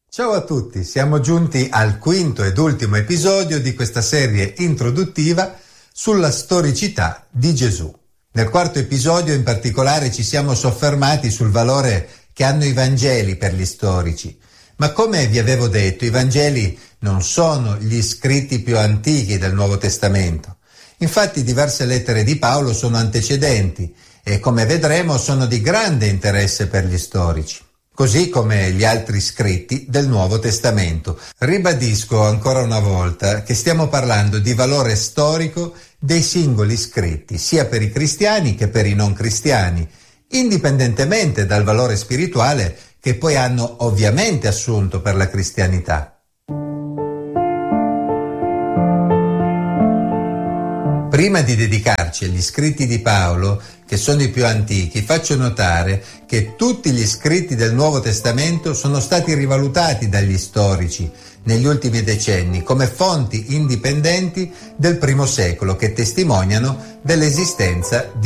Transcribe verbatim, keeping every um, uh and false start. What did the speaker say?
Ciao a tutti, siamo giunti al quinto ed ultimo episodio di questa serie introduttiva sulla storicità di Gesù. Nel quarto episodio in particolare ci siamo soffermati sul valore che hanno i Vangeli per gli storici. Ma come vi avevo detto, i Vangeli non sono gli scritti più antichi del Nuovo Testamento. Infatti diverse lettere di Paolo sono antecedenti e, come vedremo, sono di grande interesse per gli storici, così come gli altri scritti del Nuovo Testamento. Ribadisco ancora una volta che stiamo parlando di valore storico dei singoli scritti, sia per i cristiani che per i non cristiani, indipendentemente dal valore spirituale che poi hanno ovviamente assunto per la cristianità. Prima di dedicarci agli scritti di Paolo, che sono i più antichi, faccio notare che tutti gli scritti del Nuovo Testamento sono stati rivalutati dagli storici negli ultimi decenni come fonti indipendenti del primo secolo che testimoniano dell'esistenza di